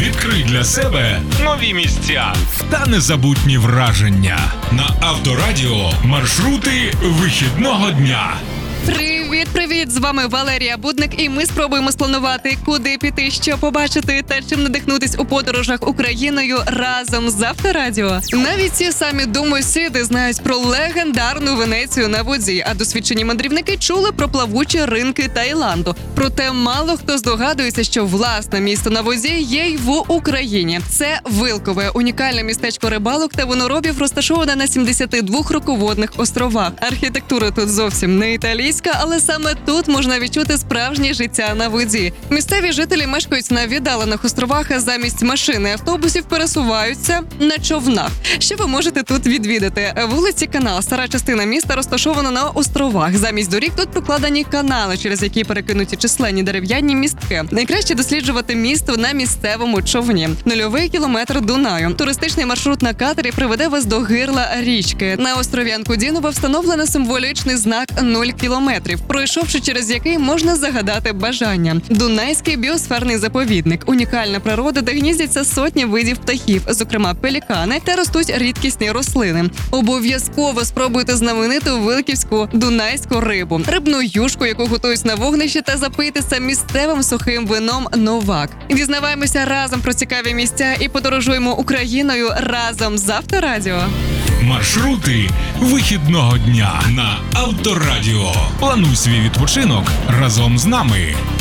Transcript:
Відкрий для себе нові місця та незабутні враження. На Авторадіо маршрути вихідного дня. Привіт! З вами Валерія Будник, і ми спробуємо спланувати, куди піти, що побачити та чим надихнутись у подорожах Україною разом з Авторадіо. Навіть ці самі домосіди знають про легендарну Венецію на воді, а досвідчені мандрівники чули про плавучі ринки Таїланду. Проте мало хто здогадується, що власне місто на воді є й в Україні. Це Вилкове, унікальне містечко рибалок та виноробів, розташоване на 72 руководних островах. Архітектура тут зовсім не італійська, але саме тут можна відчути справжнє життя на воді. Місцеві жителі мешкають на віддалених островах, а замість машин і автобусів пересуваються на човнах. Що ви можете тут відвідати? Вулиці Канал, стара частина міста, розташована на островах. Замість доріг тут прокладені канали, через які перекинуті численні дерев'яні містки. Найкраще досліджувати місто на місцевому човні. Нульовий кілометр Дунаю. Туристичний маршрут на катері приведе вас до гирла річки. На острові Анкудінова встановлено символічний знак 0 кілометрів, пройшовши через який можна загадати бажання. Дунайський біосферний заповідник – унікальна природа, де гніздяться сотні видів птахів, зокрема пелікани, та ростуть рідкісні рослини. Обов'язково спробуйте знамениту вилківську дунайську рибу, рибну юшку, яку готують на вогнищі, та запийтеся місцевим сухим вином «Новак». Дізнаваємося разом про цікаві місця і подорожуємо Україною разом з Авторадіо. Маршрути вихідного дня на Авторадіо. Плануй свій відпочинок разом з нами.